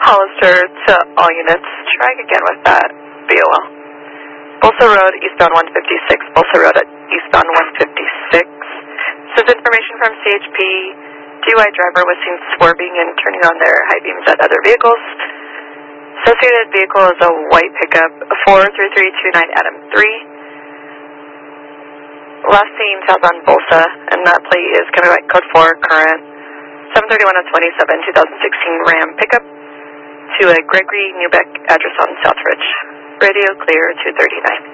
Hollister to all units. Try again with that BOL. Bolsa Road, eastbound 156. Bolsa Road at eastbound 156. This is information from CHP. DUI driver was seen swerving and turning on their high beams at other vehicles. Associated vehicle is a white pickup, 43329 Adam 3. Last seen south on Bolsa, and that plate is coming back code 4, current 731 of 27, 2016 Ram pickup to a Gregory Newbeck address on Southridge. Radio clear 239.